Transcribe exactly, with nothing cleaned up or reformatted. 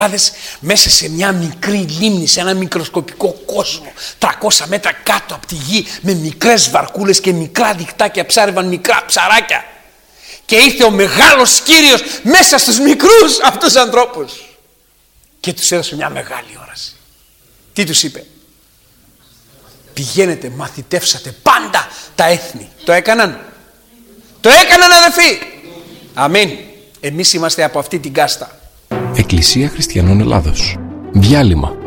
μέσα σε μια μικρή λίμνη, σε ένα μικροσκοπικό κόσμο, τριακόσια μέτρα κάτω από τη γη, με μικρές βαρκούλες και μικρά δικτάκια ψάρευαν μικρά ψαράκια. Και ήρθε ο μεγάλος Κύριος μέσα στους μικρούς αυτούς ανθρώπους και τους έδωσε μια μεγάλη όραση. Τι τους είπε? Πηγαίνετε, μαθητεύσατε πάντα τα έθνη. Το έκαναν? Το έκαναν, αδελφοί? Αμήν. Εμείς είμαστε από αυτή την κάστα. Εκκλησία Χριστιανών Ελλάδος. Διάλειμμα.